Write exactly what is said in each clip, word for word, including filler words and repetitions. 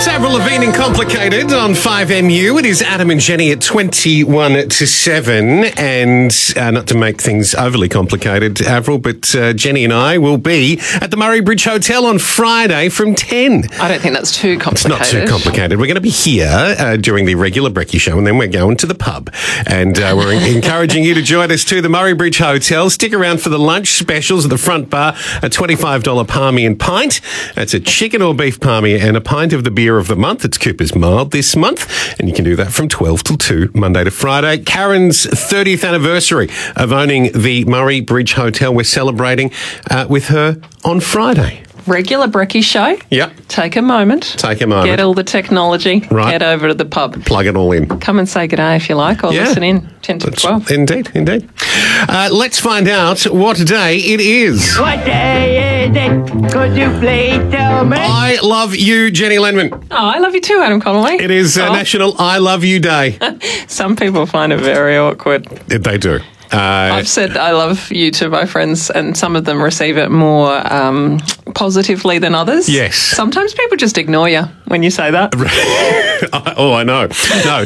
Avril Lavigne and Complicated on five M U. It is Adam and Jenny at twenty-one to seven. And uh, not to make things overly complicated, Avril, but uh, Jenny and I will be at the Murray Bridge Hotel on Friday from ten. I don't think that's too complicated. It's not too complicated. We're going to be here uh, during the regular Brekkie show, and then we're going to the pub. And uh, we're encouraging you to join us to the Murray Bridge Hotel. Stick around for the lunch specials at the front bar, a twenty-five dollars palmy and pint. That's a chicken or beef palmy and a pint of the beer of the month. It's Cooper's Mild this month, and you can do that from twelve till two, Monday to Friday. Karen's thirtieth anniversary of owning the Murray Bridge Hotel. We're celebrating uh, with her on Friday. Regular Brekkie show. Yep. Take a moment. Take a moment. Get all the technology. Right. Head over to the pub. Plug it all in. Come and say good day if you like, or Yeah. listen in ten to That's- twelve. Indeed, indeed. Uh, let's find out what day it is. What day is it? Could you please tell me? I love you, Jenny Lenman. Oh, I love you too, Adam Connolly. It is uh, Oh, National I Love You Day. Some people find it very awkward. They do. Uh, I've said I love you to my friends, and some of them receive it more um, positively than others. Yes. Sometimes people just ignore you when you say that. oh, I know. No,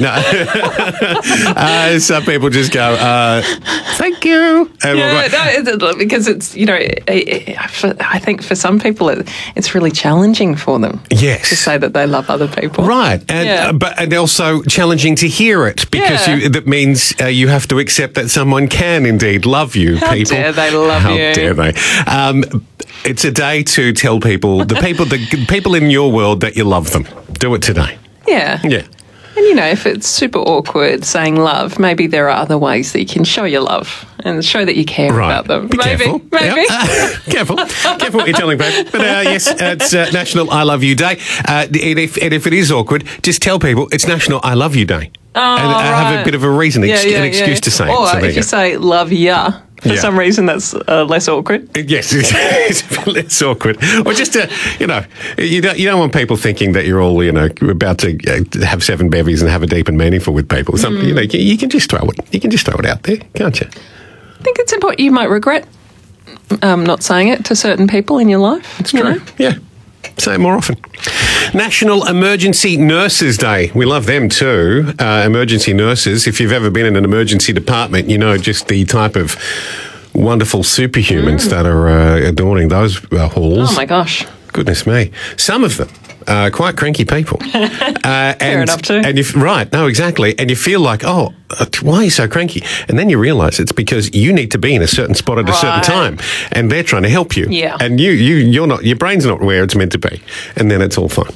no. uh, some people just go, uh, thank you. And Yeah, we'll go, no, it's, because it's, you know, it, it, for, I think for some people it, it's really challenging for them yes. to say that they love other people. Right, and Yeah. uh, but and also challenging to hear it because Yeah. you, that means uh, you have to accept that someone can indeed love you. How people, dare they love How you. dare they? Um, it's a day to tell people the people the people in your world that you love them. Do it today. Yeah. Yeah. And, you know, if it's super awkward saying love, maybe there are other ways that you can show your love and show that you care Right. about them. Be maybe. careful. Maybe. Yep. Uh, careful. Careful what you're telling people. But uh, yes, it's uh, National I Love You Day. Uh, and, if, and if it is awkward, just tell people it's National I Love You Day. Oh, and uh, have a right. bit of a reason, ex- Yeah, yeah, an excuse yeah. to say it. Or So there if you go. say love ya, for Yeah. some reason that's uh, less awkward. Yes, it's a bit less awkward. Or just, uh, you know, you don't, you don't want people thinking that you're all, you know, about to uh, have seven bevies and have a deep and meaningful with people. Some, Mm. You know, you, you can just throw it. You can just throw it out there, can't you? I think it's important. You might regret um, not saying it to certain people in your life. It's you true. know? Yeah. Say it more often. National Emergency Nurses Day. We love them too. Uh, emergency nurses. If you've ever been in an emergency department, you know just the type of wonderful superhumans that are uh, adorning those uh, halls. Oh, my gosh. Goodness me. Some of them are quite cranky people. Uh, and, enough too. And you, right, no, exactly. And you feel like, oh, uh, why are you so cranky? And then you realise it's because you need to be in a certain spot at a certain Right. time, and they're trying to help you. Yeah. And you, you, you're not. Your brain's not where it's meant to be, and then it's all fine.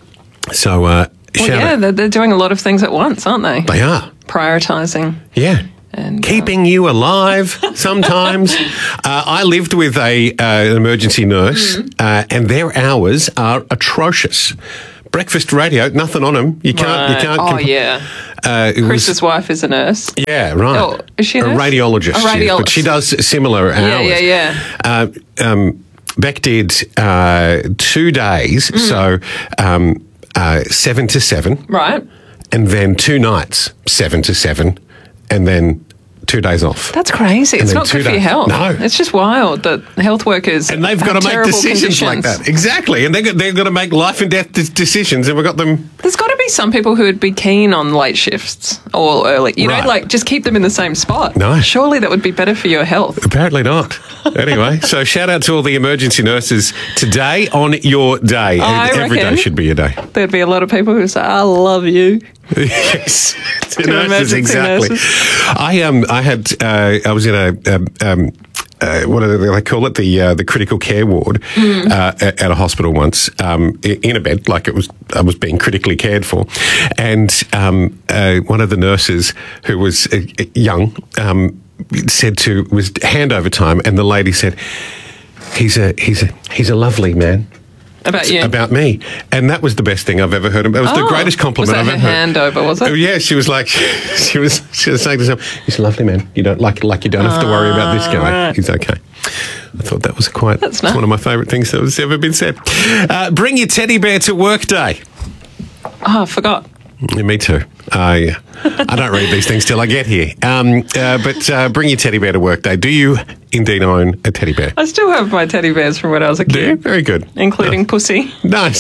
So, uh, Well, shout yeah, out. they're, they're doing a lot of things at once, aren't they? They are. Prioritising. Yeah. And, Keeping you alive sometimes. uh, I lived with a uh, an emergency nurse, Mm-hmm. uh, and their hours are atrocious. Breakfast radio, nothing on them. You can't. You Right. can't. Oh, comp- yeah. Uh, it was- Chris's wife is a nurse. yeah, right. Oh, is she a nurse? radiologist? A she is, radiologist. but she does similar hours. Yeah, yeah, yeah. Uh, um, Beck did uh, two days, Mm. so um, uh, seven to seven. Right. And then two nights, seven to seven, and then two days off. That's crazy. And It's then not two good for your days- health. No. It's just wild that health workers And they've got have to make terrible decisions like conditions. that. Exactly. And they've got, they've got to make life and death de- decisions, and we've got them. There's got to be some people who would be keen on late shifts or early. You Right. know, like just keep them in the same spot. No. Surely that would be better for your health. Apparently not. Anyway, so shout out to all the emergency nurses today on your day. I Every day reckon. should be your day. There'd be a lot of people who say, I love you. Yes, to To emergency exactly. nurses. I um I had uh, I was in a um, um uh, what do they call it the uh, the critical care ward Mm. uh, at at a hospital once um, i- in a bed like it was I was being critically cared for, and um, uh, one of the nurses who was uh, young um, said to was handover time, and the lady said, "He's a he's a he's a lovely man." About you. About me, and that was the best thing I've ever heard. It was the Oh. greatest compliment Was that I've her ever heard. handover, was it? Oh, yeah, she was like, she was, she was saying to herself, "He's a lovely man. You don't like, like you don't have to worry about this guy. right. He's okay." I thought that was quite. That's it's nice. one of my favourite things that has ever been said. Uh, bring your teddy bear to work day. Oh, I forgot. Yeah, me too. I I don't read these things till I get here. Um, uh, but uh, bring your teddy bear to work day. Do you indeed own a teddy bear? I still have my teddy bears from when I was a Do you? kid, Very good. including Pussy. Nice.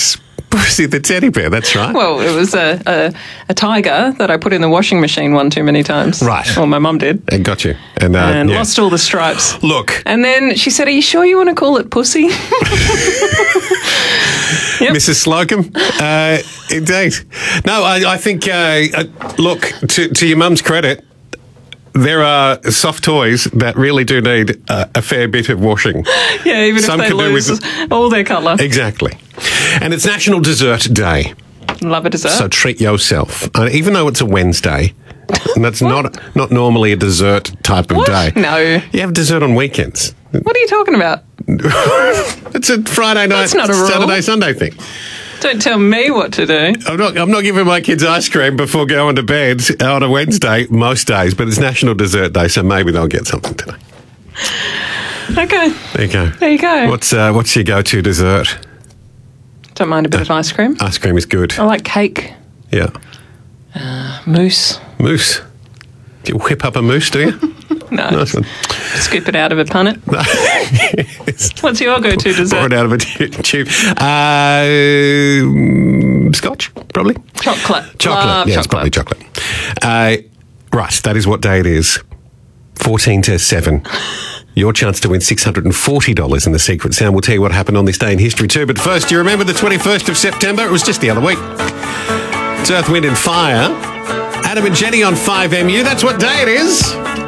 Pussy the teddy bear, that's right. Well, it was a, a, a tiger that I put in the washing machine one too many times. Right. Well, my mum did. And got you. And, uh, And yeah. lost all the stripes. Look, And then she said, are you sure you want to call it Pussy? Yep. Missus Slocum, uh, indeed. No, I, I think, uh, uh, look, to, to your mum's credit, there are soft toys that really do need uh, a fair bit of washing. Yeah, even Some if they could do lose with- all their colour. Exactly. And it's National Dessert Day, Love a dessert. so treat yourself. Uh, even though it's a Wednesday, and that's not not normally a dessert type of What? day. No. You have dessert on weekends. What are you talking about? It's a Friday night, That's not a rule. Saturday, Sunday thing. Don't tell me what to do. I'm not. I'm not giving my kids ice cream before going to bed on a Wednesday most days, but it's National Dessert Day, so maybe they'll get something today. Okay. There you go. There you go. What's uh, what's your go-to dessert? Don't mind a bit of ice cream. Ice cream is good. I like cake, Yeah. mousse. Mousse. Do you whip up a mousse? Do you? No, Nice one. scoop it out of a punnet. It's What's your go-to pour dessert? it out of a t- tube. Uh, scotch, probably. Chocolate. Chocolate. Love yeah, it's probably chocolate. Uh, right, that is what day it is. fourteen to seven. Your chance to win six hundred forty dollars in the Secret Sound. We'll tell you what happened on this day in history too. But first, do you remember the twenty-first of September? It was just the other week. It's Earth, Wind and Fire. Adam and Jenny on five M U. That's what day it is.